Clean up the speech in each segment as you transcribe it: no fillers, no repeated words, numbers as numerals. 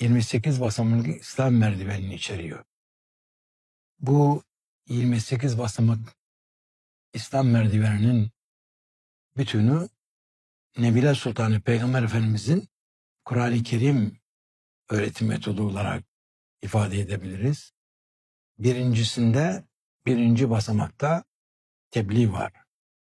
28 basamaklı İslam merdivenini içeriyor. Bu 28 basamak İslam merdiveninin bütünü Nebile Sultanı Peygamber Efendimizin Kur'an-ı Kerim öğretim metodu olarak ifade edebiliriz. Birinci basamakta tebliğ var.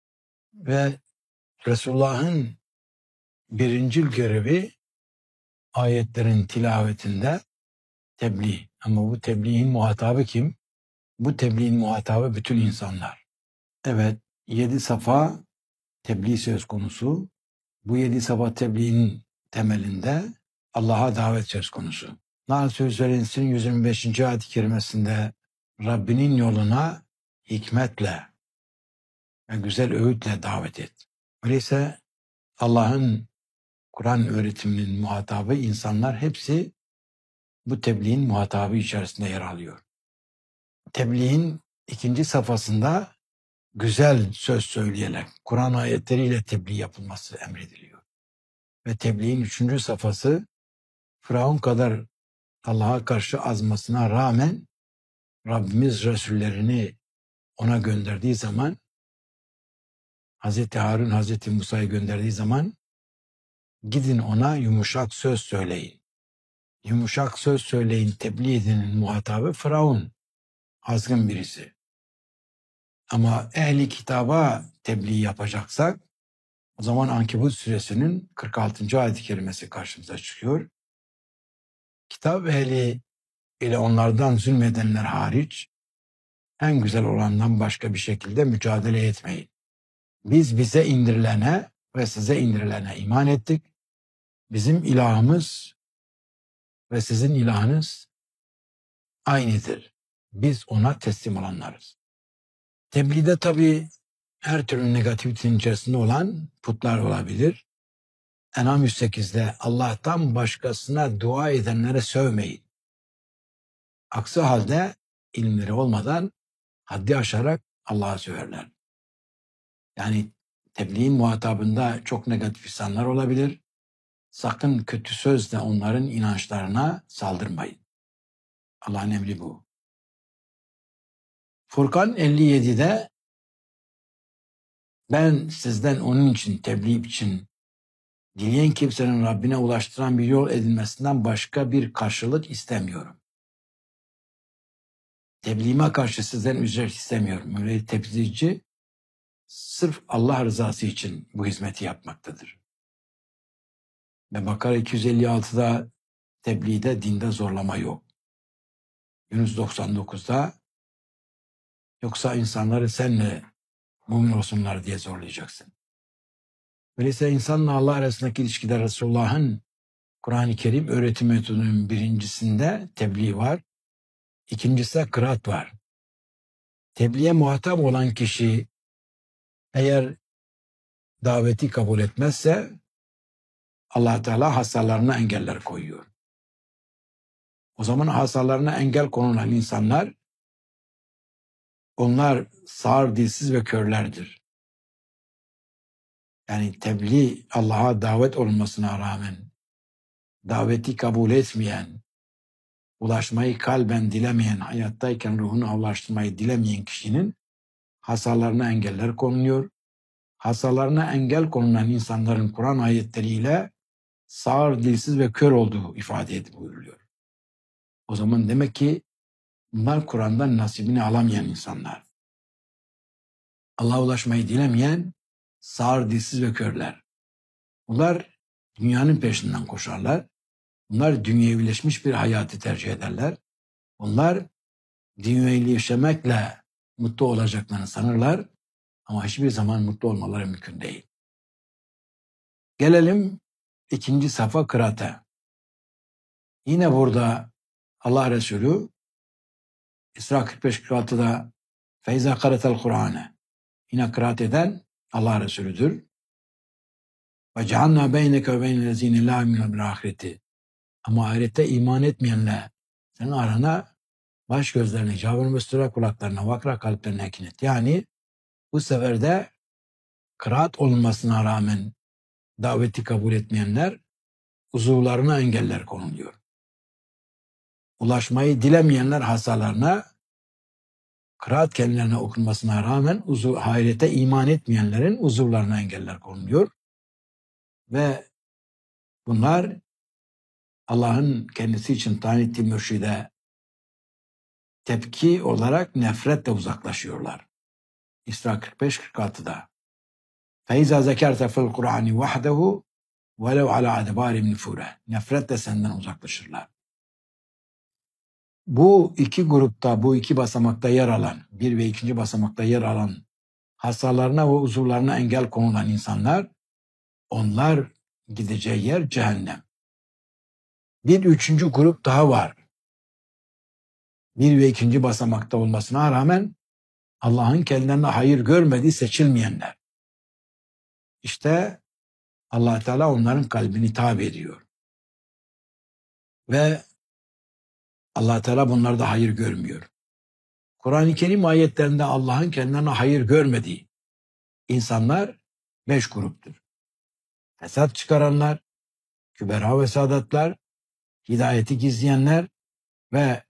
Ve Resulullah'ın birincil görevi ayetlerin tilavetinde tebliğ. Ama bu tebliğin muhatabı kim? Bu tebliğin muhatabı bütün insanlar. Evet, 7 safa tebliğ söz konusu. Bu 7 safa tebliğin temelinde Allah'a davet söz konusu. Nahl Suresi'nin 125. ayet-i kerimesinde Rabbinin yoluna hikmetle ve güzel öğütle davet et. Öyleyse Allah'ın Kur'an öğretiminin muhatabı insanlar hepsi bu tebliğin muhatabı içerisinde yer alıyor. Tebliğin 2. safhasında güzel söz söyleyerek Kur'an ayetleriyle tebliğ yapılması emrediliyor. Ve tebliğin 3. safhası Firavun kadar Allah'a karşı azmasına rağmen Rabbimiz Resullerini ona gönderdiği zaman Hazreti Harun Hazreti Musa'yı gönderdiği zaman gidin ona yumuşak söz söyleyin. Yumuşak söz söyleyin tebliğ edenin muhatabı Firavun, azgın birisi. Ama ehli kitaba tebliğ yapacaksak o zaman Ankebut suresinin 46. ayet-i kerimesi karşımıza çıkıyor. Kitap ehli ile onlardan zulmedenler hariç en güzel olandan başka bir şekilde mücadele etmeyin. Biz bize indirilene ve size indirilene iman ettik. Bizim ilahımız ve sizin ilahınız aynıdır. Biz ona teslim olanlarız. Tebliğde tabii her türlü negativitenin içerisinde olan putlar olabilir. En'am 108'de Allah'tan başkasına dua edenlere sövmeyin. Aksi halde ilimleri olmadan haddi aşarak Allah'a söverler. Yani tebliğin muhatabında çok negatif insanlar olabilir. Sakın kötü sözle onların inançlarına saldırmayın. Allah'ın emri bu. Furkan 57'de ben sizden onun için, tebliğ için dileyen kimsenin Rabbine ulaştıran bir yol edilmesinden başka bir karşılık istemiyorum. Tebliğime karşı sizden ücret istemiyorum. Öyle tebliğci sırf Allah rızası için bu hizmeti yapmaktadır. Ve Bakara 256'da tebliğde dinde zorlama yok. Yunus 99'da yoksa insanları senle mümin olsunlar diye zorlayacaksın. Öyleyse insanla Allah arasındaki ilişkide Resulullah'ın Kur'an-ı Kerim öğretim metodunun birincisinde tebliğ var. İkincisi kıraat var. Tebliğe muhatap olan kişi eğer daveti kabul etmezse Allah Teala hastalarına engeller koyuyor. O zaman hastalarına engel konulan insanlar onlar sağır, dilsiz ve körlerdir. Yani tebliğ Allah'a davet olmasına rağmen daveti kabul etmeyen, ulaşmayı kalben dilemeyen, hayattayken ruhunu ulaştırmayı dilemeyen kişinin hastalarına engeller konuluyor. Hastalarına engel konulan insanların Kur'an ayetleriyle sağır, dilsiz ve kör olduğu ifade buyuruluyor. O zaman demek ki bunlar Kur'an'dan nasibini alamayan insanlar. Allah'a ulaşmayı dilemeyen sağır, dilsiz ve körler. Bunlar dünyanın peşinden koşarlar. Bunlar dünyevileşmiş bir hayatı tercih ederler. Bunlar dünyevi yaşamakla mutlu olacaklarını sanırlar ama hiçbir zaman mutlu olmaları mümkün değil. Gelelim 2. safa kıraate. Yine burada Allah Resulü İsra 45-46'da feyza karatel Kur'an'e yine kıraat eden Allah Resulüdür. Ve cealna beyneke ve beynellezine la yu'minun bil ahireti. Ama ahirette iman etmeyenle senin arana baş gözlerine, cavırını üstüne kulaklarına, vakra kalplerine ekin et. Yani bu sefer de kıraat olmasına rağmen daveti kabul etmeyenler uzuvlarına engeller konuluyor. ulaşmayı dilemeyenler hasalarına, kıraat kendilerine okunmasına rağmen ahirete iman etmeyenlerin uzuvlarına engeller konuluyor. Ve bunlar Allah'ın kendisi için tayin ettiği mürşide tepki olarak nefretle uzaklaşıyorlar. İsra 45-46'da. فَاِذَا زَكَرْتَ فِي الْقُرْآنِ وَحْدَهُ وَلَوْ عَلَى عَدْبَارِ نِفُورَ. Nefretle senden uzaklaşırlar. Bu iki grupta, bu iki basamakta yer alan, bir ve ikinci basamakta yer alan hastalarına ve uzuvlarına engel konulan insanlar, onlar gideceği yer cehennem. Bir üçüncü grup daha var. Bir ve ikinci basamakta olmasına rağmen Allah'ın kendilerine hayır görmediği seçilmeyenler. İşte Allah Teala onların kalbini tabi ediyor. Ve Allah Teala bunlarda hayır görmüyor. Kur'an-ı Kerim ayetlerinde Allah'ın kendilerine hayır görmediği insanlar 5 gruptur. Fesat çıkaranlar, kübera ve saadatlar, hidayeti gizleyenler ve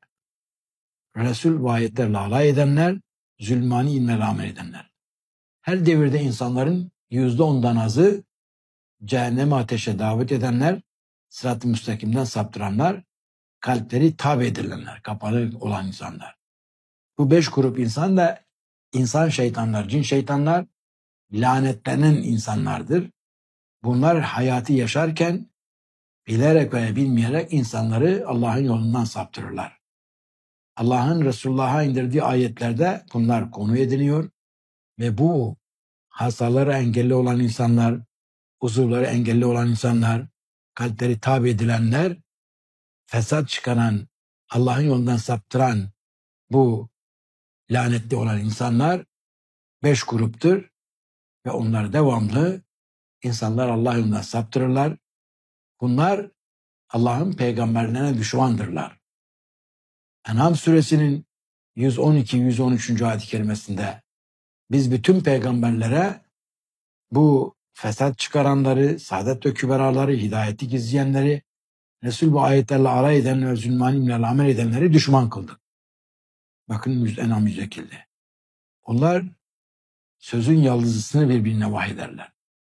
Resul ve ayetlerle alay edenler, zulmani ilmel amel edenler. Her devirde insanların %10'dan azı cehenneme ateşe davet edenler, sırat-ı müstakimden saptıranlar, kalpleri tabi edilenler, kapalı olan insanlar. Bu 5 grup insan da insan şeytanlar, cin şeytanlar, lanetlenen insanlardır. Bunlar hayatı yaşarken bilerek veya bilmeyerek insanları Allah'ın yolundan saptırırlar. Allah'ın Resulullah'a indirdiği ayetlerde bunlar konu ediniyor ve bu hastaları engelli olan insanlar, uzuvları engelli olan insanlar, kalpleri tabi edilenler, fesat çıkaran, Allah'ın yolundan saptıran bu lanetli olan insanlar 5 gruptur ve onlar devamlı insanlar Allah yolundan saptırırlar. Bunlar Allah'ın peygamberlerine düşmandırlar. En'am suresinin 112-113. ayet-i kerimesinde biz bütün peygamberlere bu fesat çıkaranları, saadet ve küberaları, hidayeti gizleyenleri, Resul bu ayetlerle alay eden ve zulmanimle amel edenleri düşman kıldık. Bakın En'am 102'de. Onlar sözün yaldızısını birbirine vahyederler.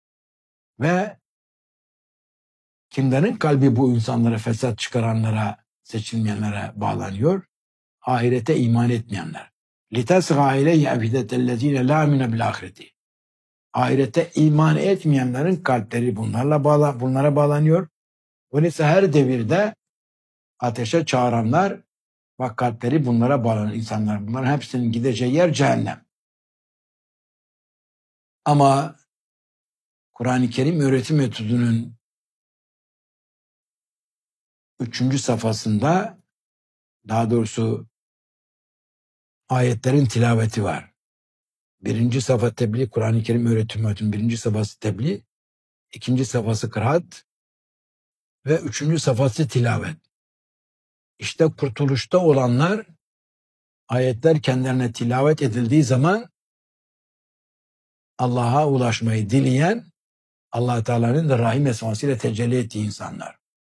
Ve kimlerin kalbi bu insanlara, fesat çıkaranlara, seçilmeyenlere bağlanıyor? Ahirete iman etmeyenler. لِتَسْغَى اِلَيْهِ اَفِدَةَ الَّذ۪ينَ لَا مِنَ بِالْآخِرَةِ. Ahirete iman etmeyenlerin kalpleri bunlara bağlanıyor. Öyleyse her devirde ateşe çağıranlar ve kalpleri bunlara bağlanan insanlar. Bunların hepsinin gideceği yer cehennem. Ama Kur'an-ı Kerim öğretim metodunun 3. safhasında, daha doğrusu ayetlerin tilaveti var. 1. safha tebliğ, Kur'an-ı Kerim öğretim metodunun 1. safhası tebliğ, 2. safhası kıraat ve 3. safhası tilavet. İşte kurtuluşta olanlar, ayetler kendilerine tilavet edildiği zaman Allah'a ulaşmayı dileyen, Allah Teala'nın da Rahim esmasıyla tecelli ettiği insanlar.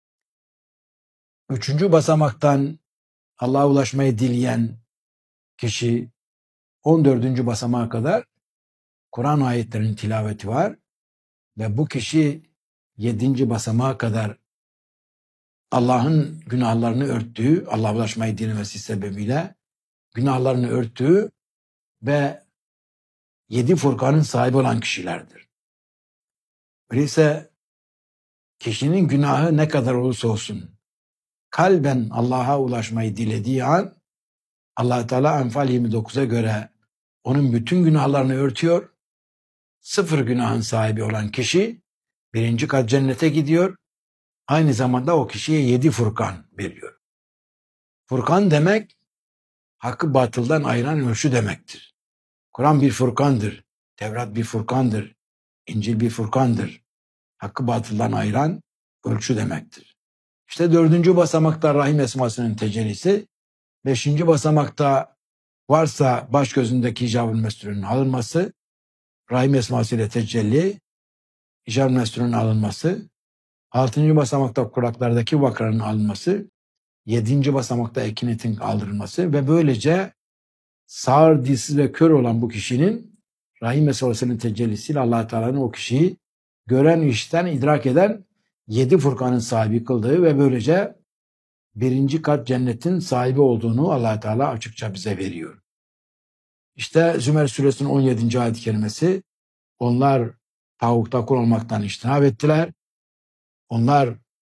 3. basamaktan Allah'a ulaşmayı dileyen kişi 14. basamağa kadar Kur'an ayetlerinin tilaveti var ve bu kişi 7. basamağa kadar Allah'ın günahlarını örttüğü, Allah'a ulaşmayı dilemesi sebebiyle günahlarını örttüğü ve 7 Furkan'ın sahibi olan kişilerdir. Öyleyse kişinin günahı ne kadar olursa olsun kalben Allah'a ulaşmayı dilediği an Allah Teala Enfal 29'a göre onun bütün günahlarını örtüyor. 0 günahın sahibi olan kişi 1. kat cennete gidiyor. Aynı zamanda o kişiye 7 Furkan veriyor. Furkan demek hakkı batıldan ayıran ölçü demektir. Kur'an bir furkandır. Tevrat bir furkandır. İncil bir furkandır. Hakkı batıldan ayıran ölçü demektir. İşte 4. basamakta Rahim esmasının tecellisi, 5. basamakta varsa baş gözündeki hicab-ı mesturunun alınması, Rahim esmasıyla tecelli, hicab-ı mesturunun alınması, 6. basamakta kulaklardaki vakranın alınması, 7. basamakta ekinetin kaldırılması ve böylece sağır, dilsiz ve kör olan bu kişinin rahim meselesinin tecellisiyle Allah Teala'nın o kişiyi gören, işiten, idrak eden 7 Furkan'ın sahibi kıldığı ve böylece 1. kat cennetin sahibi olduğunu Allah Teala açıkça bize veriyor. İşte Zümer suresinin 17. ayet-i kerimesi, onlar tağuta kul olmaktan içtinab ettiler. Onlar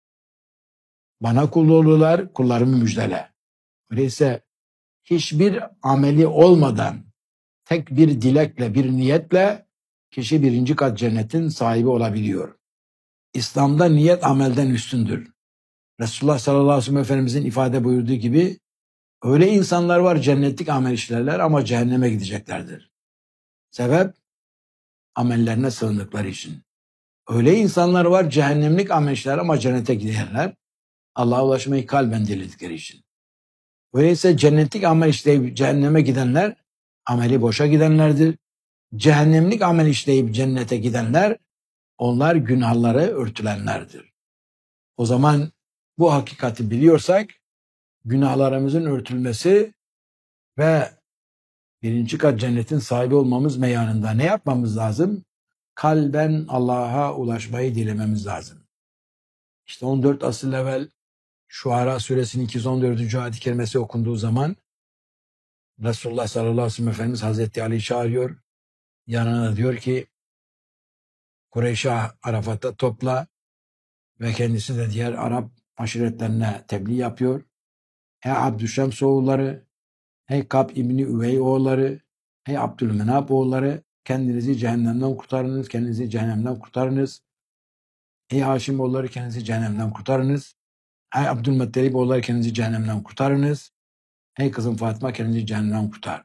bana kul oldular, kullarımı müjdele. Öyleyse hiçbir ameli olmadan tek bir dilekle, bir niyetle kişi 1. kat cennetin sahibi olabiliyor. İslam'da niyet amelden üstündür. Resulullah sallallahu aleyhi ve sellem Efendimizin ifade buyurduğu gibi öyle insanlar var cennetlik amel işlerler ama cehenneme gideceklerdir. Sebep? Amellerine sığındıkları için. Öyle insanlar var cehennemlik amel işler ama cennete giderler. Allah'a ulaşmayı kalben diledikleri için. Öyleyse cennetlik amel işleyip cehenneme gidenler ameli boşa gidenlerdir. Cehennemlik amel işleyip cennete gidenler onlar günahları örtülenlerdir. O zaman bu hakikati biliyorsak günahlarımızın örtülmesi ve 1. kat cennetin sahibi olmamız meyanında ne yapmamız lazım? Kalben Allah'a ulaşmayı dilememiz lazım. İşte 14 asıl evvel Şuara suresinin 214. ayet-i kerimesi okunduğu zaman Resulullah sallallahu aleyhi ve sellem Efendimiz Hazreti Ali'yi çağırıyor. Yanına diyor ki Kureyş'i Arafat'ta topla ve kendisi de diğer Arap aşiretlerine tebliğ yapıyor. Ey Abdüşşems oğulları, ey Kab İbni Üvey oğulları, ey Abdülmenap oğulları, kendinizi cehennemden kurtarınız, kendinizi cehennemden kurtarınız. Ey Haşim oğulları, kendinizi cehennemden kurtarınız. Ey Abdülmuttalip oğulları, kendinizi cehennemden kurtarınız. Ey kızım Fatıma, kendinizi cehennemden kurtar.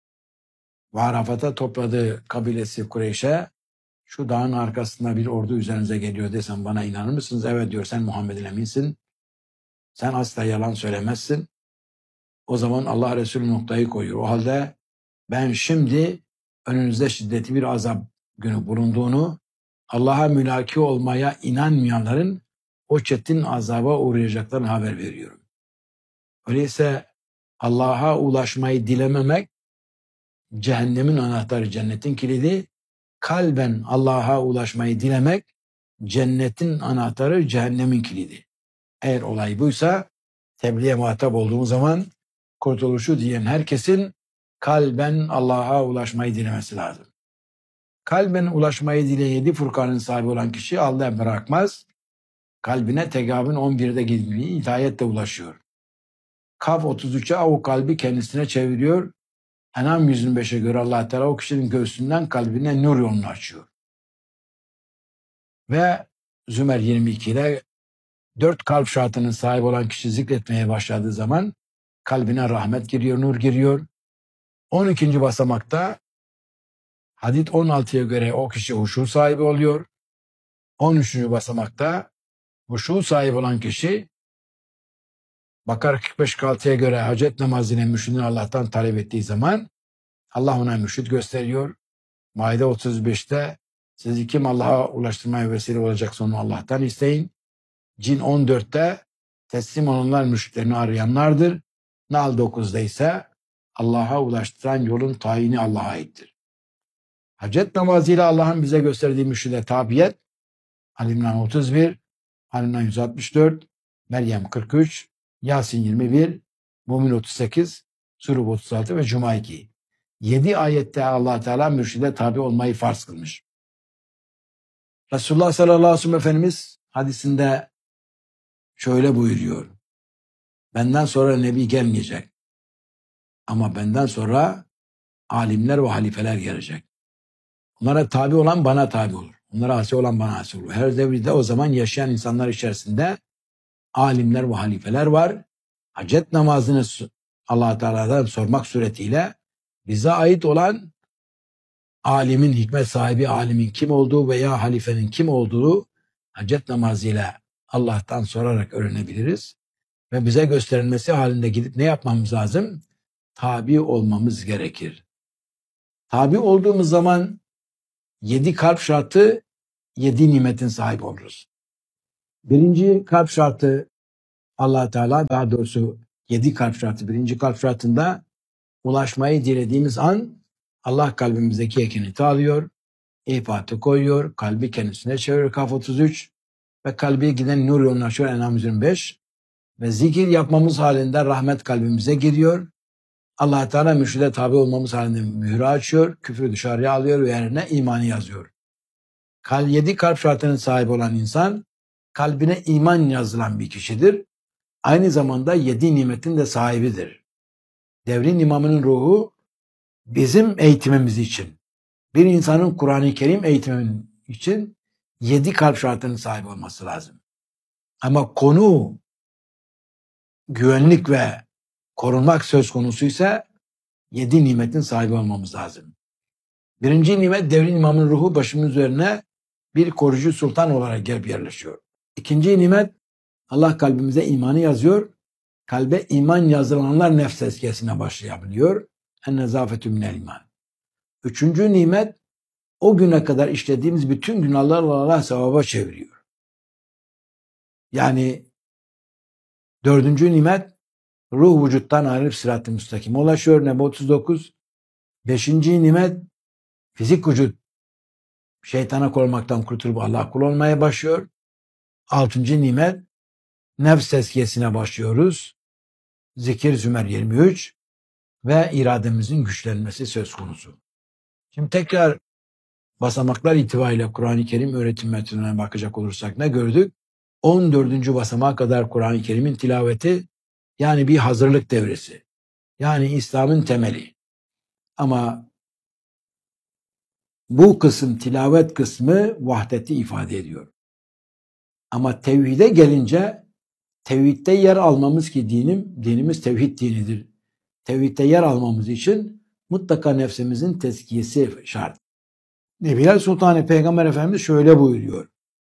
Ve Arafat'a topladığı kabilesi Kureyş'e şu dağın arkasında bir ordu üzerinize geliyor desem bana inanır mısınız? Evet diyor, sen Muhammed'in eminsin. Sen asla yalan söylemezsin. O zaman Allah Resulü noktayı koyuyor. O halde ben şimdi önünüzde şiddetli bir azap günü bulunduğunu, Allah'a mülaki olmaya inanmayanların o çetin azaba uğrayacaklarını haber veriyorum. Öyleyse Allah'a ulaşmayı dilememek cehennemin anahtarı, cennetin kilidi. Kalben Allah'a ulaşmayı dilemek cennetin anahtarı, cehennemin kilidi. Eğer olay buysa tebliğe muhatap olduğumuz zaman kurtuluşu diyen herkesin kalben Allah'a ulaşmayı dilemesi lazım. Kalben ulaşmayı dileyen 7 Furkan'ın sahibi olan kişi Allah'a bırakmaz. Kalbine Tegabün 11'de gibi hidayetle ulaşıyor. Kaf 33'e o kalbi kendisine çeviriyor. Enam 125'e göre Allah Teala o kişinin göğsünden kalbine nur yolunu açıyor. Ve Zümer 22'de 4 kalp şartının sahibi olan kişi zikretmeye başladığı zaman kalbine rahmet giriyor, nur giriyor. 12. basamakta Hadid 16'ya göre o kişi huşu sahibi oluyor. 13. basamakta huşu sahibi olan kişi Bakara 45-46'ya göre hacet namazıyla mürşidini Allah'tan talep ettiği zaman Allah ona mürşid gösteriyor. Maide 35'te sizi kim Allah'a ulaştırmaya vesile olacaksa onu Allah'tan isteyin. Cin 14'te teslim olanlar mürşitlerini arayanlardır. Nahl 9'da ise Allah'a ulaştıran yolun tayini Allah'a aittir. Hacet namazıyla Allah'ın bize gösterdiği mürşide tabiyet Ali İmran 31, Ali İmran 164, Meryem 43, Yasin 21, Mümin 38, Surub 36 ve Cuma 2. 7 ayette Allah Teala mürşide tabi olmayı farz kılmış. Resulullah sallallahu aleyhi ve sellem Efendimiz hadisinde şöyle buyuruyor. Benden sonra nebi gelmeyecek. Ama benden sonra alimler ve halifeler gelecek. Onlara tabi olan bana tabi olur. Onlara asi olan bana asi olur. Her devirde o zaman yaşayan insanlar içerisinde alimler ve halifeler var. Hacet namazını Allah Teala'dan sormak suretiyle bize ait olan alimin, hikmet sahibi alimin kim olduğu veya halifenin kim olduğu hacet namazıyla Allah'tan sorarak öğrenebiliriz. Ve bize gösterilmesi halinde gidip ne yapmamız lazım? Tabi olmamız gerekir. Tabi olduğumuz zaman 7 kalp şartı 7 nimetin sahibi oluruz. 1. kalp şartı Allah Teala, daha doğrusu 7 kalp şartı, birinci kalp şartında ulaşmayı dilediğimiz an Allah kalbimizdeki ekineti alıyor, ifatı koyuyor, kalbi kendisine çeviriyor, Kaf 33, ve kalbe giden nur yolunu açıyor, En'am 25, ve zikir yapmamız halinde rahmet kalbimize giriyor. Allah Teala mürşide tabi olmamız halinde mührü açıyor, küfrü dışarıya alıyor ve yerine imanı yazıyor. 7 kalp şartının sahibi olan insan, kalbine iman yazılan bir kişidir. Aynı zamanda 7 nimetin de sahibidir. Devrin imamının ruhu bizim eğitimimiz için, bir insanın Kur'an-ı Kerim eğitiminin için 7 kalp şartının sahibi olması lazım. Ama konu güvenlik ve korunmak söz konusu ise 7 nimetin sahibi olmamız lazım. Birinci nimet, devrin imamının ruhu başımın üzerine bir koruyucu sultan olarak gelip yerleşiyor. İkinci nimet, Allah kalbimize imanı yazıyor. Kalbe iman yazılanlar nefs tezkiyesine başlayabiliyor. En-nezafetü minel iman. Üçüncü nimet, o güne kadar işlediğimiz bütün günahlarla Allah sevaba çeviriyor. Yani dördüncü nimet, ruh vücuttan ayrılıp sırat-ı müstakime ulaşıyor. Nebe 39. Beşinci nimet, fizik vücut şeytana korunmaktan kurtulup Allah kul olmaya başlıyor. Altıncı nimet, nefs tezkiyesine başlıyoruz. Zikir Zümer 23 ve irademizin güçlenmesi söz konusu. Şimdi tekrar basamaklar itibariyle Kur'an-ı Kerim öğretim metnine bakacak olursak ne gördük? 14. basamağa kadar Kur'an-ı Kerim'in tilaveti, yani bir hazırlık devresi. Yani İslam'ın temeli. Ama bu kısım, tilavet kısmı vahdeti ifade ediyor. Ama tevhide gelince, tevhidde yer almamız ki dinimiz tevhid dinidir. Tevhidde yer almamız için mutlaka nefsimizin tezkiyesi şart. Nebiler Sultanı Peygamber Efendimiz şöyle buyuruyor.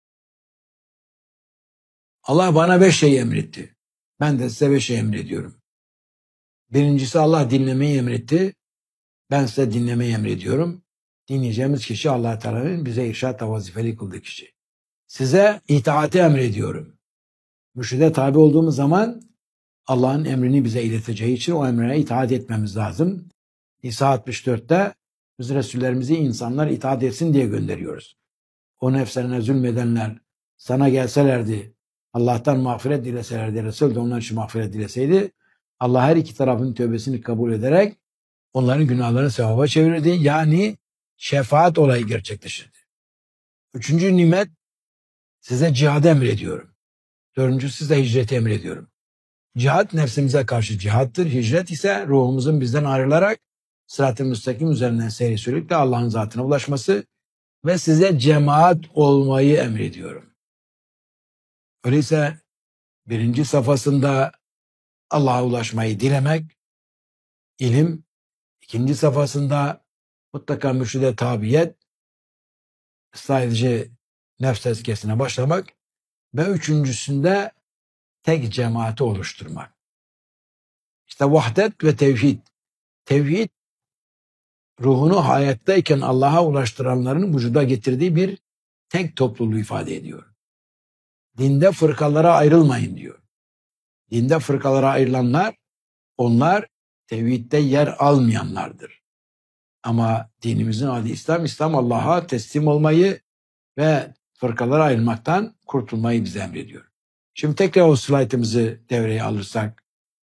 Allah bana 5 şey emretti. Ben de size 5 şey emrediyorum. Birincisi, Allah dinlemeyi emretti. Ben size dinlemeyi emrediyorum. Dinleyeceğimiz kişi Allah Teala'nın bize irşatla vazifeli kıldığı kişi. Size itaati emrediyorum. Mürşide tabi olduğumuz zaman Allah'ın emrini bize ileteceği için o emrine itaat etmemiz lazım. İsa 64'te biz Resullerimizi insanlar itaat etsin diye gönderiyoruz. O nefslerine zulmedenler sana gelselerdi, Allah'tan mağfiret dileselerdi, Resul de onlar için mağfiret dileseydi, Allah her iki tarafın tövbesini kabul ederek onların günahlarını sevaba çevirirdi. Yani şefaat olayı gerçekleşirdi. Üçüncü nimet, size cihadı emrediyorum. Dördüncüsü, size hicreti emrediyorum. Cihat nefsimize karşı cihattır. Hicret ise ruhumuzun bizden ayrılarak sırat-ı müstakim üzerinden seyri sürükle Allah'ın zatına ulaşması ve size cemaat olmayı emrediyorum. Öyleyse birinci safhasında Allah'a ulaşmayı dilemek, ilim. İkinci safhasında mutlaka mürşide tabiyet, ıslah edici nefs tezkiyesine başlamak ve üçüncüsünde tek cemaati oluşturmak. İşte vahdet ve tevhid. Tevhid, ruhunu hayattayken Allah'a ulaştıranların vücuda getirdiği bir tek topluluğu ifade ediyor. Dinde fırkalara ayrılmayın diyor. Dinde fırkalara ayrılanlar, onlar tevhidde yer almayanlardır. Ama dinimizin adı İslam, İslam Allah'a teslim olmayı ve fırkalara ayrılmaktan kurtulmayı bize emrediyor. Şimdi tekrar o slaytımızı devreye alırsak,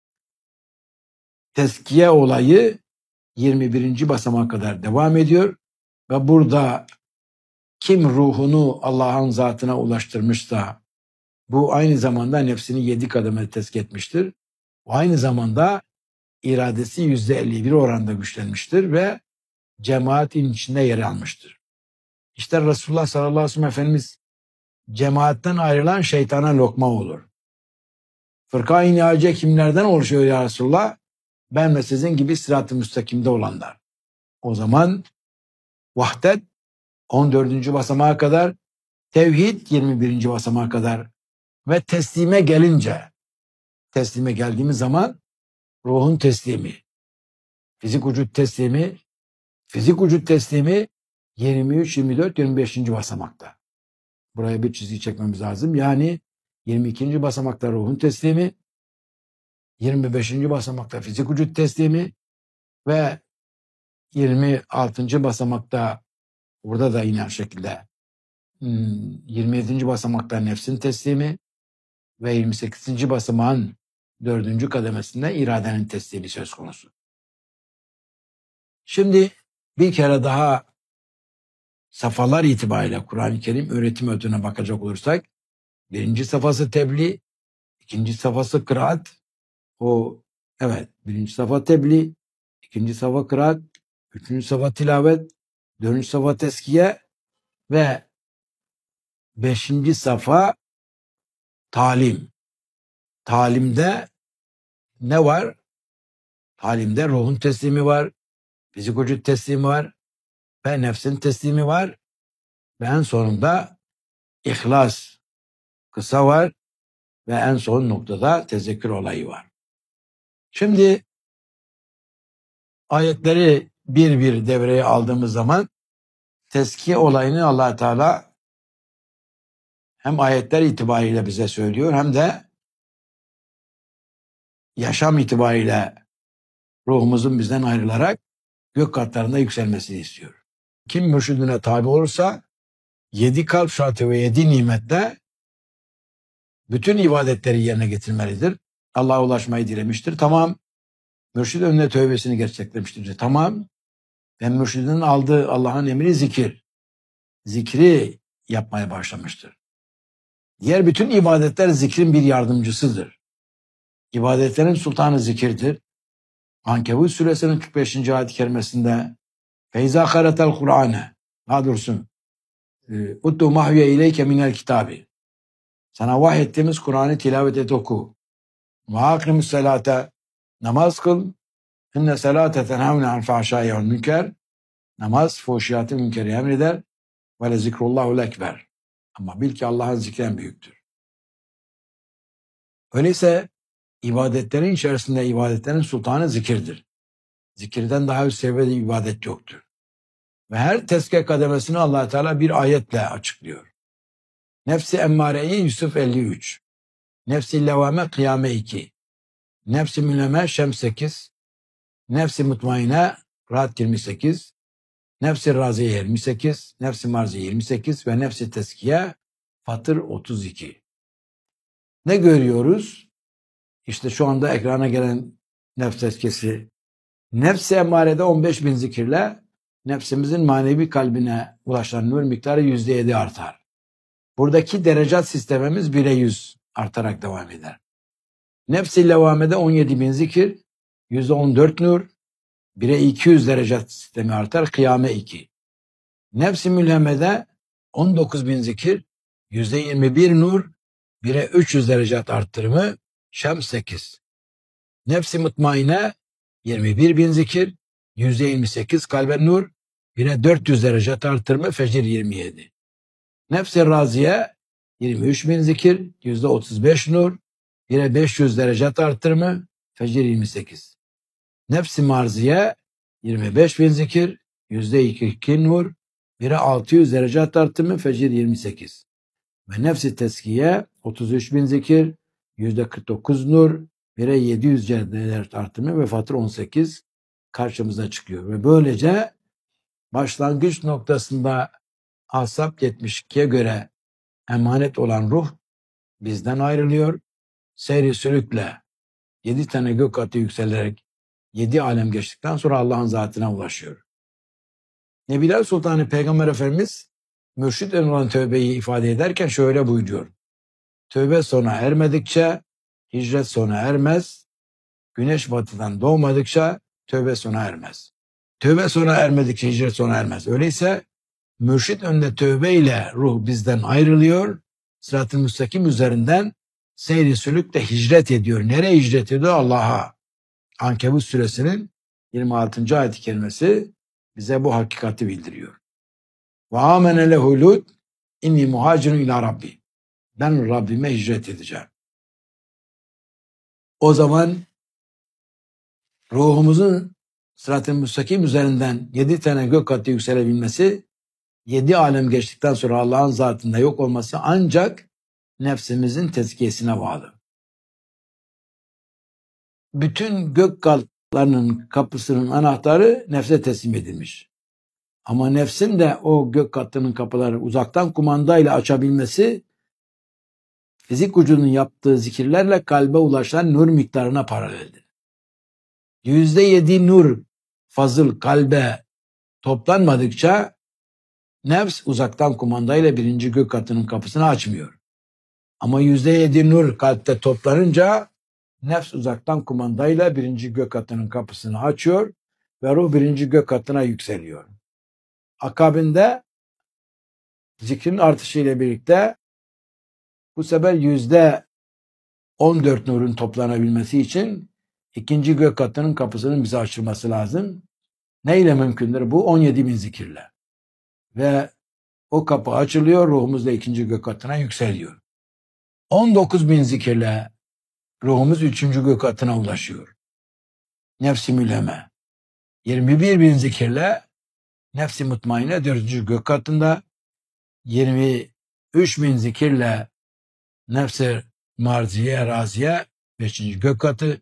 tezkiye olayı 21. basamağa kadar devam ediyor ve burada kim ruhunu Allah'ın zatına ulaştırmışsa bu aynı zamanda nefsini 7 kademe tezkiye etmiştir. O aynı zamanda iradesi %51 oranda güçlenmiştir ve cemaatin içinde yer almıştır. İşte Resulullah sallallahu aleyhi ve sellem Efendimiz cemaatten ayrılan şeytana lokma olur. Fırka-i nihace kimlerden oluşuyor ya Resulullah? Ben ve sizin gibi sırat-ı müstakimde olanlar. O zaman vahdet 14. basamağa kadar, tevhid 21. basamağa kadar ve teslime geldiğimiz zaman ruhun teslimi, fizik vücut teslimi 23, 24, 25. basamakta. Buraya bir çizgi çekmemiz lazım. Yani 22. basamakta ruhun teslimi, 25. basamakta fizik vücut teslimi ve 26. basamakta, burada da yine aynı şekilde 27. basamakta nefsin teslimi ve 28. basamağın 4. kademesinde iradenin teslimi söz konusu. Şimdi bir kere daha safhalar itibariyle Kur'an-ı Kerim öğretim öğütüne bakacak olursak, birinci safhası tebliğ, ikinci safhası kıraat, birinci safha tebliğ, ikinci safha kıraat, üçüncü safha tilavet, dördüncü safha teskiye ve beşinci safha talim. Talimde ne var? Talimde ruhun teslimi var, fizik vücut teslimi var ve nefsin teslimi var ve en sonunda ihlas kısa var ve en son noktada tezekkür olayı var. Şimdi ayetleri bir bir devreye aldığımız zaman tezkiye olayını Allah Teala hem ayetler itibariyle bize söylüyor hem de yaşam itibariyle ruhumuzun bizden ayrılarak gök katlarında yükselmesini istiyor. Kim mürşidine tabi olursa 7 kalp şartı ve 7 nimetle bütün ibadetleri yerine getirmelidir. Allah'a ulaşmayı dilemiştir. Tamam. Mürşid önüne tövbesini gerçeklemiştir. Tamam. Ve mürşidin aldığı Allah'ın emri zikir. Zikri yapmaya başlamıştır. Diğer bütün ibadetler zikrin bir yardımcısıdır. İbadetlerin sultanı zikirdir. Ankebut suresinin 45. ayet-i kerimesinde Feyza karetel Kur'ane, daha doğrusu Uttu mahye ileyke minel kitabi. Sana vahyettiğimiz Kur'an'ı tilavet et, oku. Ve akimus selate, namaz kıl. İnne selate tenhavne an fahşâye vel münker. Namaz fuhşiyatı münkeri emreder. Ve le zikrullahu lekber. Ama bil ki Allah'ın zikri en büyüktür. Öyleyse ibadetlerin içerisinde ibadetlerin sultanı zikirdir. Zikirden daha üst seviyede ibadet yoktur. Ve her tezkiye kademesini Allah Teala bir ayetle açıklıyor. Nefsi emmareyi Yusuf 53. Nefsi levame Kıyame 2. Nefsi müleme Şems 8. Nefsi mutmaine Rahat 28. Nefsi raziye 28. Nefsi marziye 28 ve nefsi teskiye Fatır 32. Ne görüyoruz? İşte şu anda ekrana gelen nefs tezkiyesi. Nefs-i emmarede 15.000 zikirle nefsimizin manevi kalbine ulaşan nur miktarı %7 artar. Buradaki derecat sistemimiz 1'e 100 artarak devam eder. Nefs-i levamede 17.000 zikir, %14 nur, 1'e 200 derecat sistemi artar, kıyame 2. Nefs-i mülhemede 19.000 zikir, %21 nur, 1'e 300 derecat arttırımı, Şems 8. Nefs-i mutmaine 21.000 zikir, %28 kalben nur, 1'e 400 derecat arttırımı, Fecir 27. Nefs-i raziye 23.000 zikir, %35 nur, 1'e 500 derecat arttırımı, Fecir 28. Nefs-i marziye 25.000 zikir, %2 nur, 1'e 600 derecat arttırımı, Fecir 28. Ve nefs-i teskiye 33.000 zikir, %49 nur, 1'e 700 derecat arttırımı ve Fatır 18 karşımıza çıkıyor. Ve böylece başlangıç noktasında Ashab 72'ye göre emanet olan ruh bizden ayrılıyor. Seyri sülükle 7 tane gök katı yükselerek 7 alem geçtikten sonra Allah'ın zatına ulaşıyor. Nebiler Sultanı Peygamber Efendimiz mürşid olan tövbeyi ifade ederken şöyle buyuruyor. Tövbe sona ermedikçe hicret sona ermez. Güneş batıdan doğmadıkça tövbe sona ermez. Tövbe sona ermedikçe hicret sona ermez. Öyleyse mürşid önünde tövbe ile ruh bizden ayrılıyor. Sırat-ı müstakim üzerinden seyri sülükle hicret ediyor. Nereye hicret ediyor? Allah'a. Ankebut suresinin 26. ayet-i kerimesi bize bu hakikati bildiriyor. Ve amene lehu Lut inni muhacirun ila Rabbi. Ben Rabbime hicret edeceğim. O zaman ruhumuzun sırat-ı müstakim üzerinden 7 tane gök katı yükselebilmesi, 7 alem geçtikten sonra Allah'ın zatında yok olması ancak nefsimizin tezkiyesine bağlı. Bütün gök katlarının kapısının anahtarı nefse teslim edilmiş. Ama nefsin de o gök katlarının kapıları uzaktan kumandayla açabilmesi, fizik vücudunun yaptığı zikirlerle kalbe ulaşan nur miktarına paraleldir. %7 nur fazıl kalbe toplanmadıkça nefs uzaktan kumandayla birinci gök katının kapısını açmıyor. Ama %7 nur kalpte toplanınca nefs uzaktan kumandayla birinci gök katının kapısını açıyor ve ruh birinci gök katına yükseliyor. Akabinde zikrin artışıyla birlikte bu sefer %14 nurun toplanabilmesi için ikinci gök katının kapısının bize açılması lazım. Neyle mümkündür? Bu 17 bin zikirle. Ve o kapı açılıyor, ruhumuz da ikinci gök katına yükseliyor. 19 bin zikirle ruhumuz üçüncü gök katına ulaşıyor. Nefs-i mülheme. 21 bin zikirle nefs-i mutmainne dördüncü gök katında, 23 bin zikirle nefs-i marziye, raziye beşinci gök katı,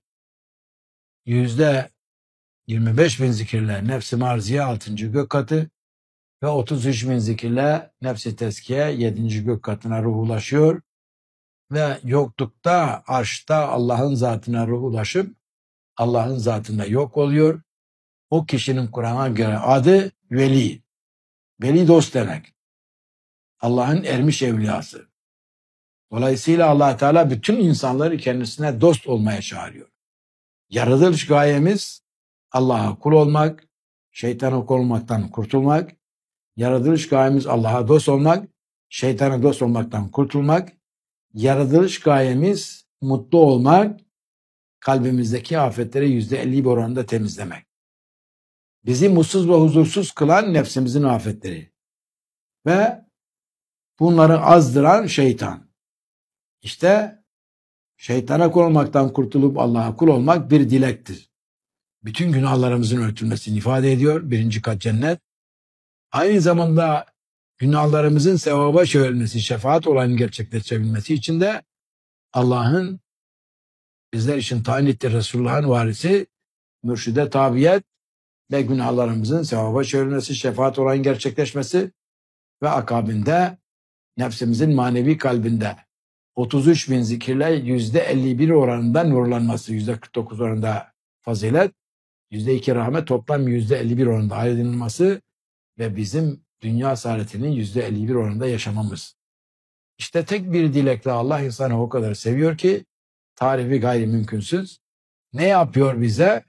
%25 bin zikirle nefs-i marziye altıncı gök katı ve 33 bin zikirle nefs-i tezkiye yedinci gök katına ruh ulaşıyor ve yoklukta, arşta Allah'ın zatına ruh ulaşıp Allah'ın zatında yok oluyor. O kişinin Kur'an'a göre adı veli. Veli dost demek. Allah'ın ermiş evliyası. Dolayısıyla Allah Teala bütün insanları kendisine dost olmaya çağırıyor. Yaratılış gayemiz Allah'a kul olmak, şeytana kul olmaktan kurtulmak. Yaratılış gayemiz Allah'a dost olmak, şeytana dost olmaktan kurtulmak. Yaratılış gayemiz mutlu olmak, kalbimizdeki afetleri %50 bir oranda temizlemek. Bizi mutsuz ve huzursuz kılan nefsimizin afetleri ve bunları azdıran şeytan. İşte şeytana kul olmaktan kurtulup Allah'a kul olmak bir dilektir. Bütün günahlarımızın örtülmesini ifade ediyor. Birinci kat cennet. Aynı zamanda günahlarımızın sevaba çevrilmesi, şefaat olayını gerçekleştirebilmesi için de Allah'ın bizler için tayin ettiği Resulullah'ın varisi, mürşide tabiyet ve günahlarımızın sevaba çevrilmesi, şefaat olayının gerçekleşmesi ve akabinde nefsimizin manevi kalbinde 33 bin zikirle %51 oranında nurlanması, %49 oranında fazilet, %2 rahmet, toplam %51 oranında aydınlanması ve bizim dünya saadetinin %51 oranında yaşamamız. İşte tek bir dilekle Allah insanı o kadar seviyor ki tarifi gayri mümkünsüz. Ne yapıyor bize?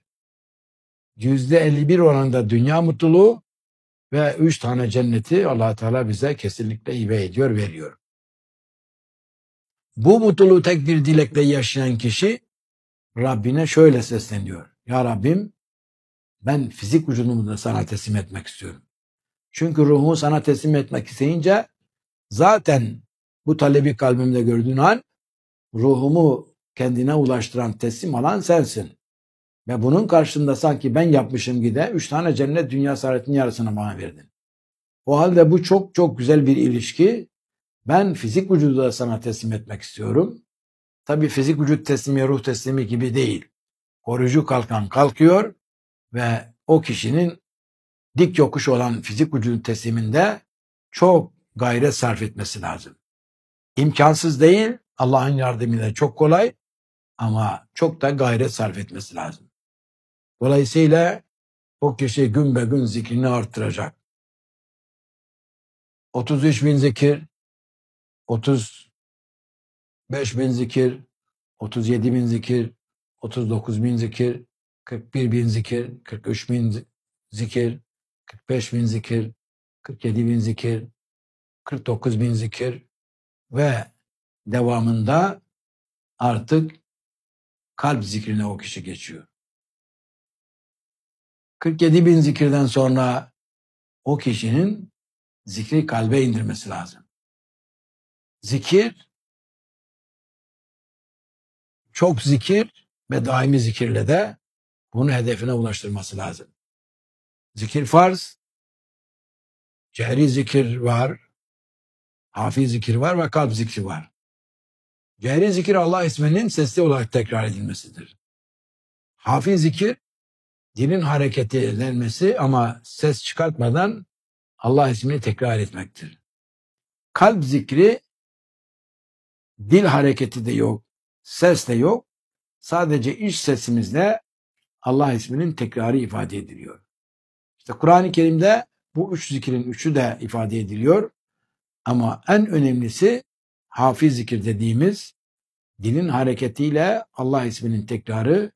%51 oranında dünya mutluluğu ve 3 tane cenneti Allah Teala bize kesinlikle hibe ediyor, veriyor. Bu mutluluğu tek bir dilekle yaşayan kişi Rabbine şöyle sesleniyor. Ya Rabbim, ben fizik vücudumu da sana teslim etmek istiyorum. Çünkü ruhumu sana teslim etmek isteyince zaten bu talebi kalbimde gördüğün an ruhumu kendine ulaştıran, teslim alan sensin. Ve bunun karşılığında sanki ben yapmışım gibi 3 tane cennet dünya saadetinin yarısını bana verdin. O halde bu çok çok güzel bir ilişki. Ben fizik vücudu da sana teslim etmek istiyorum. Tabii fizik vücut teslimi ruh teslimi gibi değil. Koruyucu kalkan kalkıyor ve o kişinin dik yokuş olan fizik vücudun tesliminde çok gayret sarf etmesi lazım. İmkansız değil, Allah'ın yardımıyla çok kolay ama çok da gayret sarf etmesi lazım. Dolayısıyla o kişi gün be gün zikrini arttıracak. 33 bin zikir, 35 bin zikir, 37 bin zikir, 39 bin zikir, 41 bin zikir, 43 bin zikir, 45 bin zikir, 47 bin zikir, 49 bin zikir ve devamında artık kalp zikrine o kişi geçiyor. 47 bin zikirden sonra o kişinin zikri kalbe indirmesi lazım. Zikir, çok zikir ve daimi zikirle de bunu hedefine ulaştırması lazım. Zikir farz, cehri zikir var, hafi zikir var ve kalp zikri var. Cehri zikir Allah isminin sesli olarak tekrar edilmesidir. Hafi zikir dilin hareketi edilmesi ama ses çıkartmadan Allah ismini tekrar etmektir. Kalp zikri dil hareketi de yok, ses de yok. Sadece iç sesimizle Allah isminin tekrarı ifade ediliyor. İşte Kur'an-ı Kerim'de bu üç zikrin üçü de ifade ediliyor. Ama en önemlisi hafi zikir dediğimiz dilin hareketiyle Allah isminin tekrarı.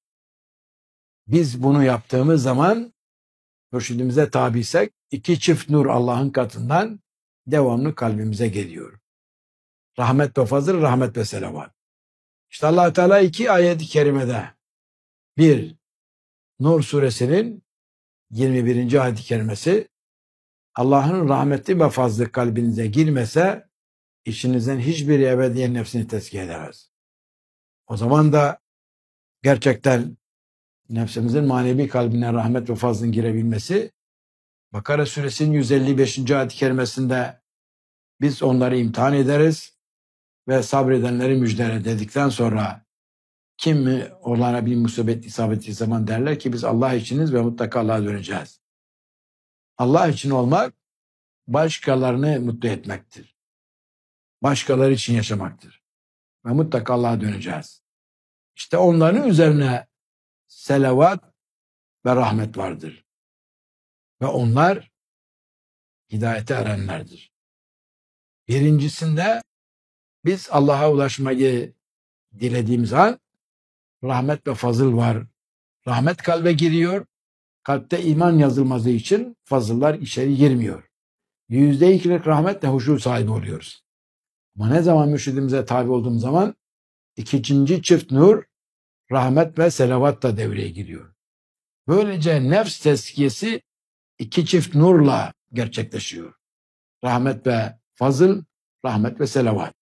Biz bunu yaptığımız zaman mürşidimize tabiysek iki çift nur Allah'ın katından devamlı kalbimize geliyor. Rahmet ve fazıl, rahmet ve selavat. İşte Allah Teala iki ayet-i kerimede bir Nur suresinin 21. ayet-i kerimesi Allah'ın rahmeti ve fazlı kalbinize girmese içinizden hiçbiri ebediyen nefsini tezkiye edemez. O zaman da gerçekten nefsimizin manevi kalbine rahmet ve fazlın girebilmesi, Bakara suresinin 155. ayet-i kerimesinde biz onları imtihan ederiz ve sabredenleri müjdele dedikten sonra kim onlara bir musibet isabet ettiği zaman derler ki biz Allah içiniz ve mutlaka Allah'a döneceğiz. Allah için olmak başkalarını mutlu etmektir. Başkaları için yaşamaktır. Ve mutlaka Allah'a döneceğiz. İşte onların üzerine selavat ve rahmet vardır. Ve onlar hidayete erenlerdir. Birincisinde biz Allah'a ulaşmayı dilediğimiz an rahmet ve fazıl var. Rahmet kalbe giriyor. Kalpte iman yazılması için fazıllar içeri girmiyor. %2'lik rahmetle huşu sahibi oluyoruz. Ama ne zaman mürşidimize tabi olduğumuz zaman ikinci çift nur, rahmet ve selavat da devreye giriyor. Böylece nefs tezkiyesi iki çift nurla gerçekleşiyor. Rahmet ve fazıl, rahmet ve selavat.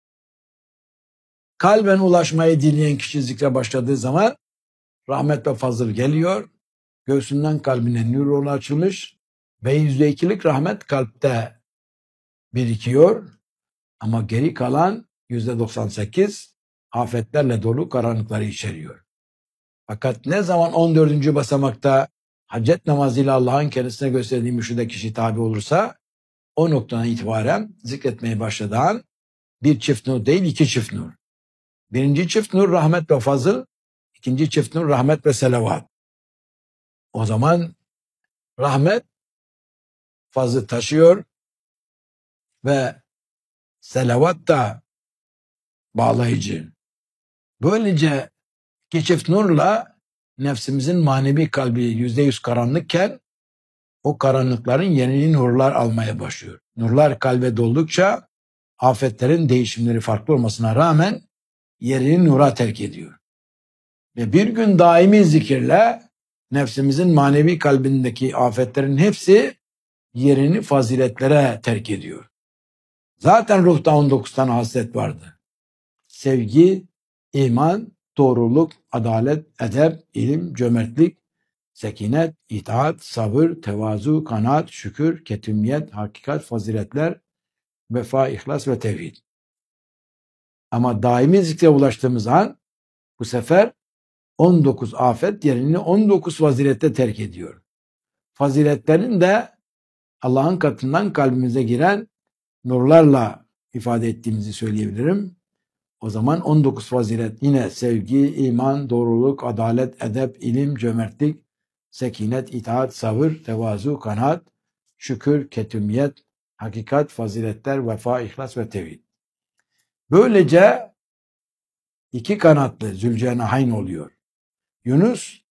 Kalben ulaşmayı dileyen kişi zikre başladığı zaman rahmet ve fazıl geliyor. Göğsünden kalbine nur yolu açılmış ve %2'lik rahmet kalpte birikiyor. Ama geri kalan %98 afetlerle dolu karanlıkları içeriyor. Fakat ne zaman 14. basamakta hacet namazıyla Allah'ın kendisine gösterdiği mürşide kişi tabi olursa o noktadan itibaren zikretmeye başladığı an bir çift nur değil iki çift nur. Birinci çift nur rahmet ve fazıl, ikinci çift nur rahmet ve selavat. O zaman rahmet fazlı taşıyor ve selavat da bağlayıcı. Böylece iki çift nurla nefsimizin manevi kalbi %100 karanlıkken o karanlıkların yerini nurlar almaya başlıyor. Nurlar kalbe doldukça afetlerin değişimleri farklı olmasına rağmen yerini nura terk ediyor. Ve bir gün daimi zikirle nefsimizin manevi kalbindeki afetlerin hepsi yerini faziletlere terk ediyor. Zaten ruhta 19 tane haslet vardı. Sevgi, iman, doğruluk, adalet, edep, ilim, cömertlik, sekinet, itaat, sabır, tevazu, kanaat, şükür, ketumiyet, hakikat, faziletler, vefa, ihlas ve tevhid. Ama daimi zikre ulaştığımız an bu sefer 19 afet yerini 19 fazilette terk ediyor. Faziletlerin de Allah'ın katından kalbimize giren nurlarla ifade ettiğimizi söyleyebilirim. O zaman 19 fazilet yine sevgi, iman, doğruluk, adalet, edep, ilim, cömertlik, sekinet, itaat, sabır, tevazu, kanaat, şükür, ketumiyet, hakikat, faziletler, vefa, ihlas ve tevhid. Böylece iki kanatlı Zülcenahayn oluyor. Yunus,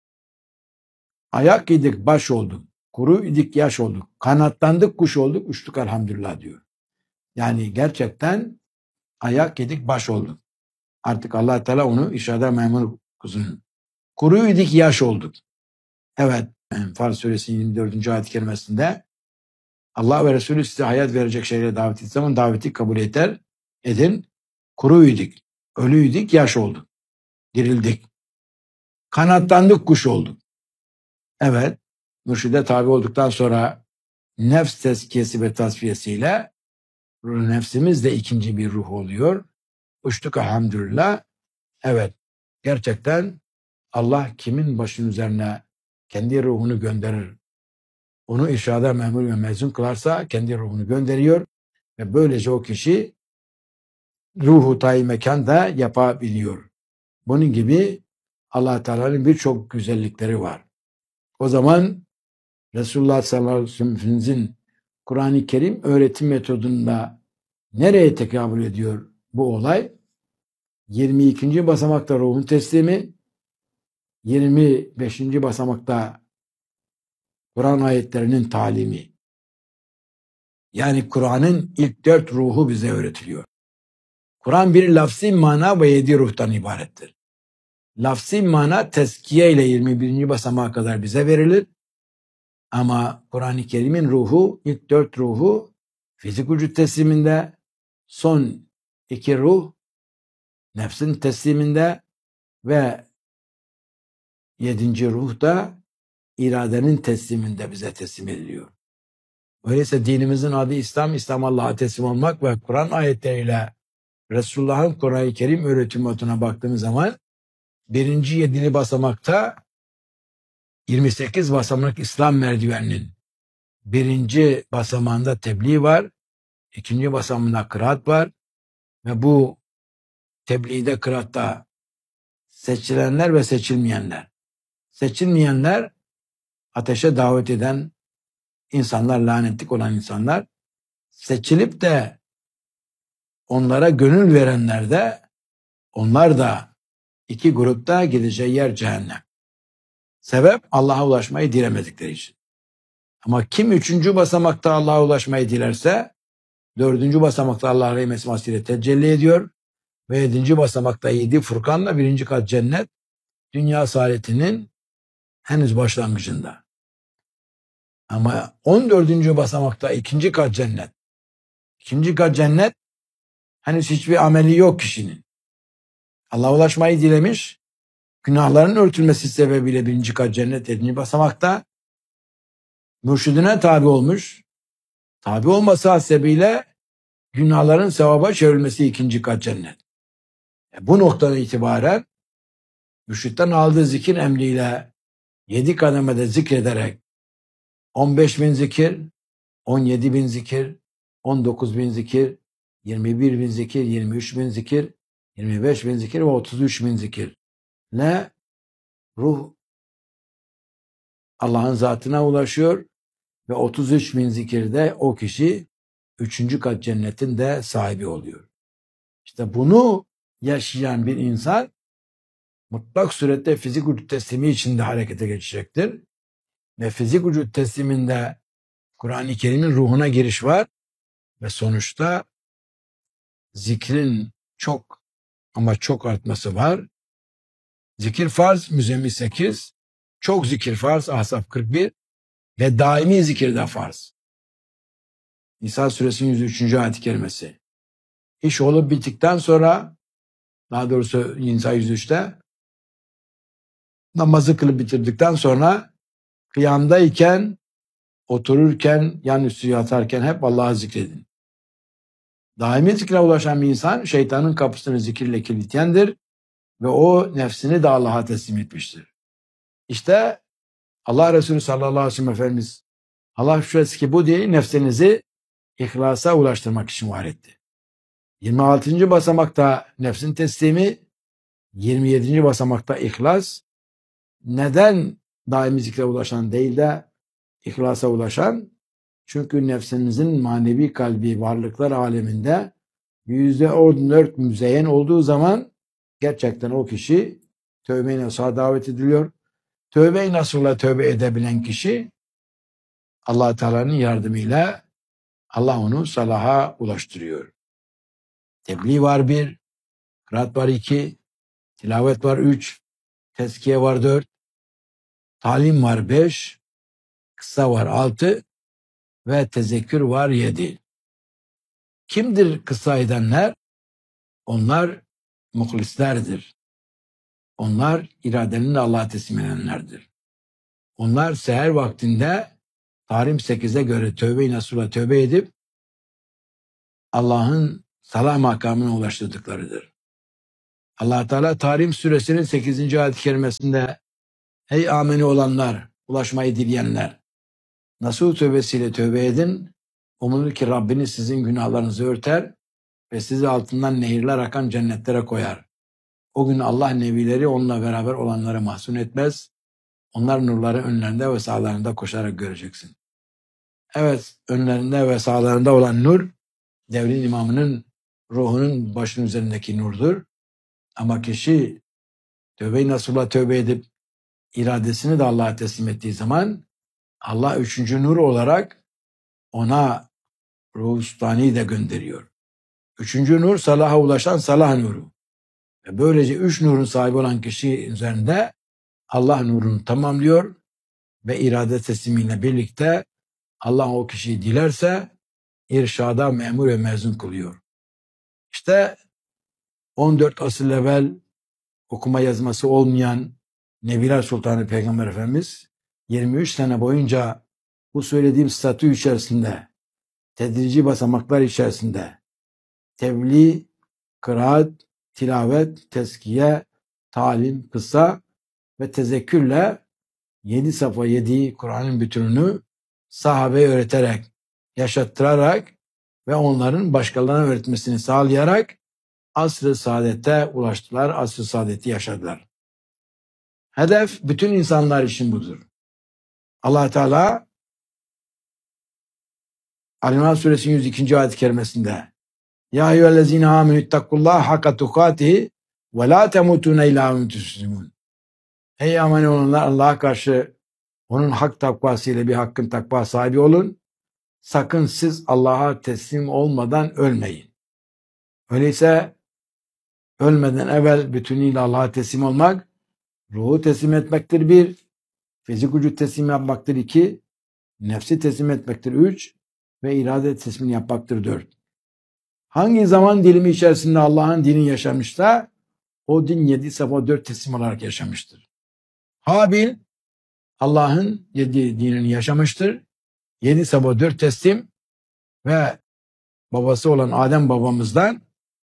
ayak yedik baş olduk, kuru idik yaş olduk, kanatlandık kuş olduk, uçtuk elhamdülillah diyor. Yani gerçekten ayak yedik baş olduk. Artık Allah Teala onu işade memur kuzunun. Kuru idik yaş olduk. Evet, Enfal suresinin 24. ayet-i kerimesinde Allah ve Resulü size hayat verecek şeylere davet ettiği zaman daveti kabul edin. Kuruydik, ölüydük, yaş olduk. Dirildik. Kanatlandık, kuş olduk. Evet, mürşide tabi olduktan sonra nefs tezkiyesi ve tasfiyesiyle nefsimiz de ikinci bir ruh oluyor. uçtuk elhamdülillah. Evet, gerçekten Allah kimin başının üzerine kendi ruhunu gönderir, onu irşada memur ve mezun kılarsa kendi ruhunu gönderiyor ve böylece o kişi ruhu tayi mekan da yapabiliyor. Bunun gibi Allah Teala'nın birçok güzellikleri var. O zaman Resulullah sallallahu aleyhi ve sellem'in Kur'an-ı Kerim öğretim metodunda nereye tekabül ediyor bu olay? 22. basamakta ruhun teslimi, 25. basamakta Kur'an ayetlerinin talimi. Yani Kur'an'ın ilk 4 ruhu bize öğretiliyor. Kur'an bir lafzi mana ve 7 ruhtan ibarettir. Lafzi mana tezkiye ile 21. basamağa kadar bize verilir. Ama Kur'an-ı Kerim'in ruhu, ilk 4 ruhu fizik vücut tesliminde, son 2 ruh nefsin tesliminde ve 7. ruh da iradenin tesliminde bize teslim ediliyor. Öyleyse dinimizin adı İslam, İslam Allah'a teslim olmak ve Kur'an ayetleriyle Resulullah'ın Kur'an-ı Kerim öğretimine baktığımız zaman 1. 7. basamakta 28 basamak İslam merdiveninin 1. basamağında tebliğ var, 2. basamağında kıraat var ve bu tebliğde, kıraatta seçilenler ve seçilmeyenler. Seçilmeyenler ateşe davet eden insanlar, lanetlik olan insanlar. Seçilip de onlara gönül verenler de, onlar da 2 grupta gideceği yer cehennem. Sebep Allah'a ulaşmayı dilemedikleri için. Ama kim 3. basamakta Allah'a ulaşmayı dilerse 4. basamakta Allah'ın rahmetiyle tecelli ediyor ve 7. basamakta 7 Furkan'la 1. kat cennet dünya saadetinin henüz başlangıcında. Ama 14. basamakta 2. kat cennet. 2. kat cennet henüz hiçbir ameli yok kişinin. Allah'a ulaşmayı dilemiş, günahların örtülmesi sebebiyle 1. kat cennet 7. basamakta, mürşidine tabi olmuş, tabi olması hasebiyle günahların sevaba çevrilmesi 2. kat cennet. Bu noktadan itibaren mürşitten aldığı zikir emriyle 7 kademede zikrederek 15.000 zikir, 17.000 zikir, 19.000 zikir, 21.000 zikir, 23.000 zikir, 25.000 zikir ve 33.000 zikir. Ne? Ruh Allah'ın zatına ulaşıyor ve 33.000 zikirde o kişi 3. kat cennetin de sahibi oluyor. İşte bunu yaşayan bir insan mutlak surette fizik vücut teslimi içinde harekete geçecektir. Ve fizik vücut tesliminde Kur'an-ı Kerim'in ruhuna giriş var ve sonuçta zikrin çok ama çok artması var. Zikir farz, Müzzemmil 8, çok zikir farz, Ahzab 41 ve daimi zikir de farz. Nisa suresinin 103. ayet-i kerimesi. İş olup bittikten sonra, daha doğrusu Nisa 103'te, namazı kılıp bitirdikten sonra kıyamdayken, otururken, yan üstü yatarken hep Allah'ı zikredin. Daimi zikre ulaşan bir insan şeytanın kapısını zikirle kilitleyendir ve o nefsini de Allah'a teslim etmiştir. İşte Allah Resulü sallallahu aleyhi ve sellem Efendimiz Allah şüphesiz ki bu diye nefsinizi ihlasa ulaştırmak için var etti. 26. basamakta nefsin teslimi, 27. basamakta ihlas. Neden daimi zikre ulaşan değil de ihlasa ulaşan? Çünkü nefsinizin manevi kalbi varlıklar aleminde %14 müzeyyen olduğu zaman gerçekten o kişi tövbe-i nasuha davet ediliyor. Tövbe-i nasuhla tövbe edebilen kişi Allah Teala'nın yardımıyla Allah onu salaha ulaştırıyor. Tebliğ var 1, kıraat var 2, tilavet var 3, tezkiye var 4, talim var 5, kıssa var 6 ve tezekkür var 7. Kimdir kıssa edenler? Onlar muhlislerdir. Onlar iradenin Allah'a teslim edenlerdir. Onlar seher vaktinde Tahrim 8'e göre tövbe-i nasuhla tövbe edip Allah'ın salah makamına ulaştırdıklarıdır. Allah Teala Tahrim suresinin 8. ayet-i kerimesinde ey ameni olanlar, ulaşmayı dileyenler, nasuh tövbesiyle tövbe edin. Umulur ki Rabbiniz sizin günahlarınızı örter ve sizi altından nehirler akan cennetlere koyar. O gün Allah nevileri onunla beraber olanları mahzun etmez. Onlar nurları önlerinde ve sağlarında koşarak göreceksin. Evet, önlerinde ve sağlarında olan nur, devrin imamının ruhunun başının üzerindeki nurdur. Ama kişi tövbe-i nasuhla tövbe edip iradesini de Allah'a teslim ettiği zaman Allah üçüncü nur olarak ona ruh-u sultani de gönderiyor. Üçüncü nur salaha ulaşan salah nuru. Ve böylece üç nurun sahibi olan kişi üzerinde Allah nurunu tamamlıyor ve irade teslimiyle birlikte Allah o kişiyi dilerse irşada memur ve mezun kılıyor. İşte 14 asır evvel okuma yazması olmayan Nebiler Sultanı Peygamber Efendimiz 23 sene boyunca bu söylediğim statü içerisinde, tedrici basamaklar içerisinde tebliğ, kıraat, tilavet, tezkiye, talim, kıssa ve tezekkürle 7 safa yediği Kur'an'ın bütününü sahabeye öğreterek, yaşattırarak ve onların başkalarına öğretmesini sağlayarak asr-ı saadete ulaştılar, asr-ı saadeti yaşadılar. Hedef bütün insanlar için budur. Allah Teala Ali-İmran Suresinin 102. ayet-i kerimesinde Ya eyyühellezine amenüttakullaha hakka tukatihi ve la temutune illa ve entum muslimun. Ey amene olanlar, Allah'a karşı onun hak takvasıyla bir hakkın takva sahibi olun. Sakın siz Allah'a teslim olmadan ölmeyin. Öyleyse ölmeden evvel bütünüyle Allah'a teslim olmak, ruhu teslim etmektir bir, fizik vücut teslim yapmaktır iki, nefsi teslim etmektir üç ve irade teslimini yapmaktır dört. Hangi zaman dilimi içerisinde Allah'ın dini yaşamışsa o din 7 safa 4 teslim olarak yaşamıştır. Habil Allah'ın 7 dinini yaşamıştır. 7 safa 4 teslim ve babası olan Adem babamızdan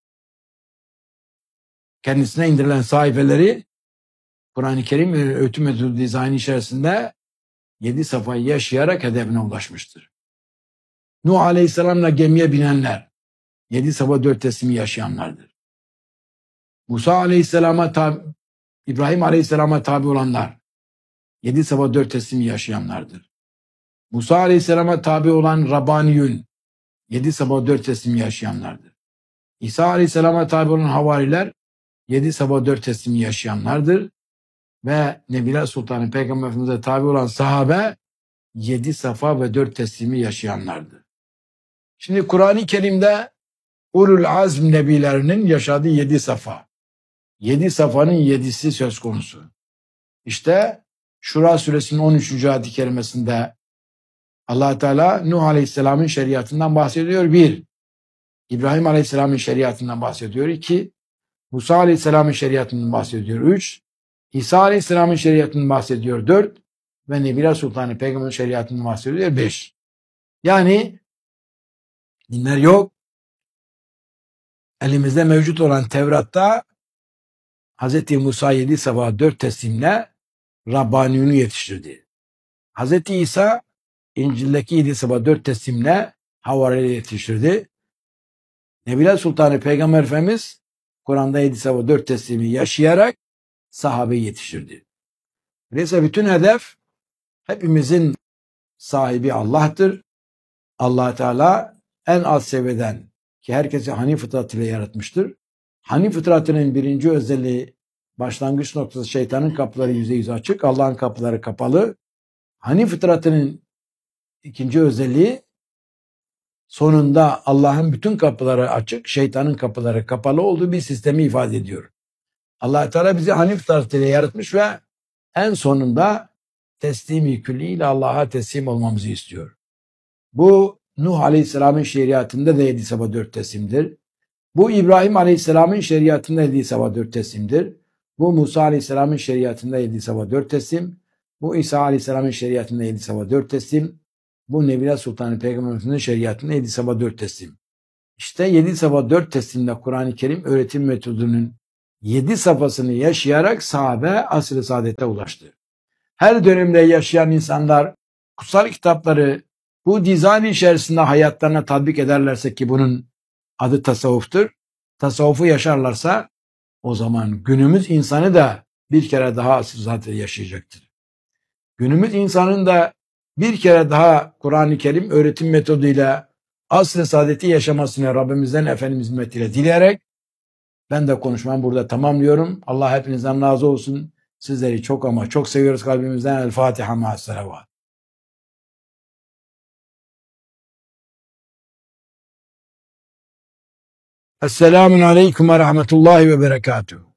kendisine indirilen sahifeleri Kur'an-ı Kerim ve öğütü metodü dizaynı içerisinde 7 safhayı yaşayarak hedefine ulaşmıştır. Nuh Aleyhisselam'la gemiye binenler 7 safa 4 teslimi yaşayanlardır. Musa Aleyhisselam'a İbrahim Aleyhisselam'a tabi olanlar 7 safa 4 teslimi yaşayanlardır. Musa Aleyhisselam'a tabi olan Rabbaniyün 7 safa 4 teslimi yaşayanlardır. İsa Aleyhisselam'a tabi olan havariler 7 safa 4 teslimi yaşayanlardır. Ve Nebiler Sultanı Peygamber Efendimiz'e tabi olan sahabe 7 safa ve 4 teslimi yaşayanlardı. Şimdi Kur'an-ı Kerim'de Ulul Azm nebilerinin yaşadığı 7 safa. 7 safanın 7'si söz konusu. İşte Şura suresinin 13. ayet-i kerimesinde Allah Teala Nuh Aleyhisselam'ın şeriatından bahsediyor. 1. İbrahim Aleyhisselam'ın şeriatından bahsediyor. 2. Musa Aleyhisselam'ın şeriatından bahsediyor. 3. İsa Aleyhisselam'ın şeriatından bahsediyor. 4. Ve Nebiler Sultanı Peygamber'in şeriatından bahsediyor. 5. Yani dinler yok. Elimizde mevcut olan Tevrat'ta Hz. Musa 7 safa 4 teslimle Rabbaniyunu yetiştirdi. Hz. İsa İncil'deki 7 safa 4 teslimle Havarileri yetiştirdi. Nebiler Sultanı Peygamber Efendimiz Kur'an'da 7 safa 4 teslimi yaşayarak sahabeyi yetiştirdi. Dolayısıyla bütün hedef hepimizin sahibi Allah'tır. Allah Teala en alt seviyeden ki herkesi Hanif fıtratıyla yaratmıştır. Hanif fıtratının birinci özelliği başlangıç noktası şeytanın kapıları %100 açık, Allah'ın kapıları kapalı. Hanif fıtratının ikinci özelliği sonunda Allah'ın bütün kapıları açık, şeytanın kapıları kapalı olduğu bir sistemi ifade ediyor. Allah Teala bizi Hanif fıtratıyla yaratmış ve en sonunda teslimi külliyle Allah'a teslim olmamızı istiyor. Bu Nuh Aleyhisselam'ın şeriatında da 7 safa 4 teslimdir. Bu İbrahim Aleyhisselam'ın şeriatında 7 safa 4 teslimdir. Bu Musa Aleyhisselam'ın şeriatında 7 safa 4 teslim. Bu İsa Aleyhisselam'ın şeriatında 7 safa 4 teslim. Bu Nebiler Sultanı Peygamberimizin şeriatında 7 safa 4 teslim. İşte 7 safa 4 testinde Kur'an-ı Kerim öğretim metodunun 7 safhasını yaşayarak sahabe asr-ı saadete ulaştı. Her dönemde yaşayan insanlar kutsal kitapları bu dizayn içerisinde hayatlarına tatbik ederlerse ki bunun adı tasavvuftur. Tasavvufu yaşarlarsa o zaman günümüz insanı da bir kere daha asr-ı saadete yaşayacaktır. Günümüz insanın da bir kere daha Kur'an-ı Kerim öğretim metoduyla asr-ı saadeti yaşamasını Rabbimizden Efendimiz hizmetiyle dileyerek ben de konuşmamı burada tamamlıyorum. Allah hepinizden razı olsun. Sizleri çok ama çok seviyoruz kalbimizden. El Fatiha ma'as salavat. Esselamun aleyküm ve rahmetullahi ve berekatuhu.